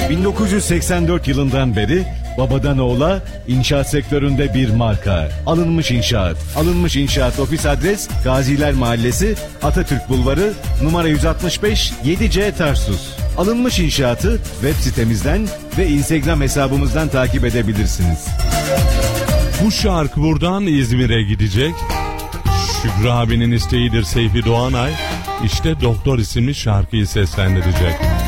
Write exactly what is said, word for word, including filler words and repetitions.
bin dokuz yüz seksen dört yılından beri babadan oğula inşaat sektöründe bir marka. Alınmış İnşaat. Alınmış İnşaat ofis adres Gaziler Mahallesi, Atatürk Bulvarı, numara yüz altmış beş, yedi C Tarsus. Alınmış İnşaat'ı web sitemizden ve Instagram hesabımızdan takip edebilirsiniz. Bu şarkı buradan İzmir'e gidecek. Şükrü abinin isteğidir Seyfi Doğanay. İşte Doktor isimli şarkıyı seslendirecek.